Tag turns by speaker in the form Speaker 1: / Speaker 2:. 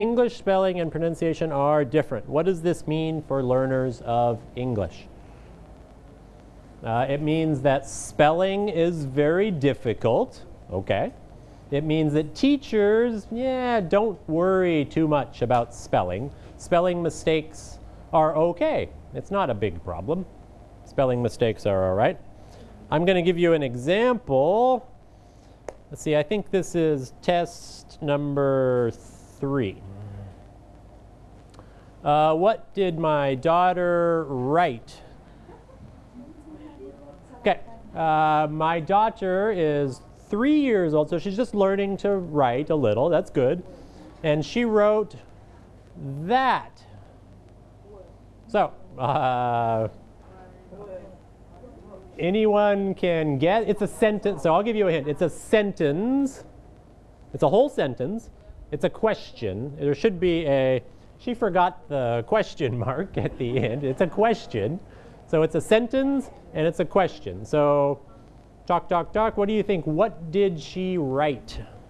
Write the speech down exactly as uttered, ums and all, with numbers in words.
Speaker 1: English spelling and pronunciation are different. What does this mean for learners of English? Uh, it means that spelling is very difficult, okay? It means that teachers, yeah, don't worry too much about spelling. Spelling mistakes are okay. It's not a big problem. Spelling mistakes are all right. I'm going to give you an example. Let's see, I think this is test number three. Uh, what did my daughter write? Okay, uh, my daughter is three years old, so she's just learning to write a little. That's good. And she wrote that. So, uh, anyone can get, it's a sentence, so I'll give you a hint. It's a sentence. It's a whole sentence. It's a question. There should be a, she forgot the question mark at the end. It's a question. So it's a sentence and it's a question. So talk, talk, talk. What do you think? What did she write?